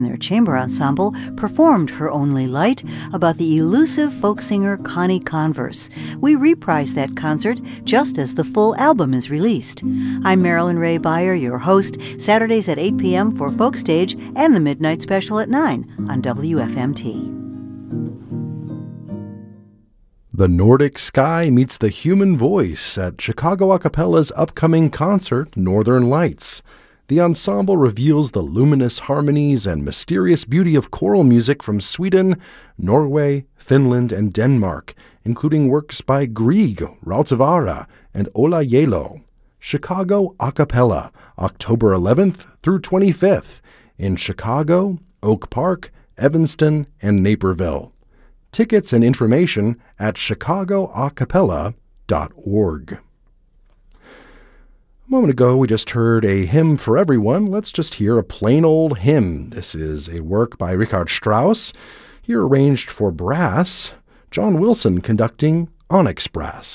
Their chamber ensemble performed Her Only Light about the elusive folk singer Connie Converse. We reprised that concert just as the full album is released. I'm Marilyn Ray Beyer, your host, Saturdays at 8 p.m. for Folk Stage and the Midnight Special at 9 on WFMT. The Nordic Sky meets the human voice at Chicago a Cappella's upcoming concert, Northern Lights. The ensemble reveals the luminous harmonies and mysterious beauty of choral music from Sweden, Norway, Finland, and Denmark, including works by Grieg, Rautavaara, and Ola Yelo. Chicago a Cappella, October 11th through 25th, in Chicago, Oak Park, Evanston, and Naperville. Tickets and information at chicagoacappella.org. A moment ago, we just heard a hymn for everyone. Let's just hear a plain old hymn. This is a work by Richard Strauss, here arranged for brass, John Wilson conducting Onyx Brass.